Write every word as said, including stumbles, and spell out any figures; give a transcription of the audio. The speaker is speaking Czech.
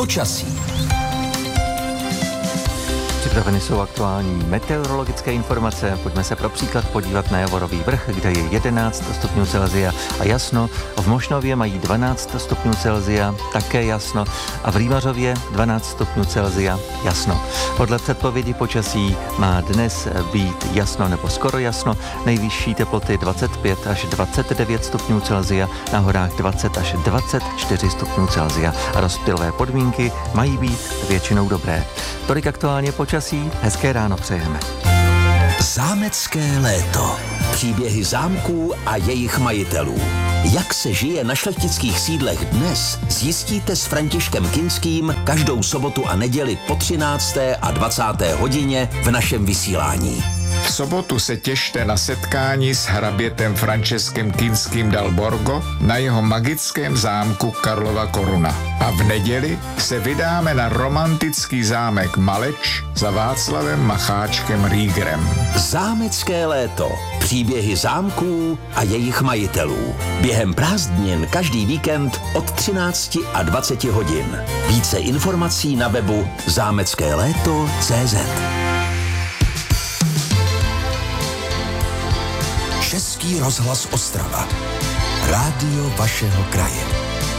počasí. Připraveny jsou aktuální meteorologické informace. Pojďme se pro příklad podívat na Javorový vrch, kde je jedenáct stupňů Celsia a jasno. V Mošnově mají dvanáct stupňů Celsia, také jasno. A v Rýmařově dvanáct stupňů Celsia, jasno. Podle předpovědi počasí má dnes být jasno nebo skoro jasno. Nejvyšší teploty dvacet pět až dvacet devět stupňů Celsia, na horách dvacet až dvacet čtyři stupňů Celsia. A rozptylové podmínky mají být většinou dobré. Tolik aktuálně počasí. Hezké ráno přejeme. Zámecké léto. Příběhy zámků a jejich majitelů. Jak se žije na šlechtických sídlech dnes, zjistíte s Františkem Kinským každou sobotu a neděli po třinácté a dvacáté hodině v našem vysílání. V sobotu se těšte na setkání s hrabětem Franceskem Kinským dal Borgo na jeho magickém zámku Karlova Koruna. A v neděli se vydáme na romantický zámek Maleč za Václavem Macháčkem Rýgrem. Zámecké léto. Příběhy zámků a jejich majitelů. Během prázdnin každý víkend od třinácti a dvaceti hodin. Více informací na webu zámecké léto tečka cé zet. Český rozhlas Ostrava. Rádio vašeho kraje.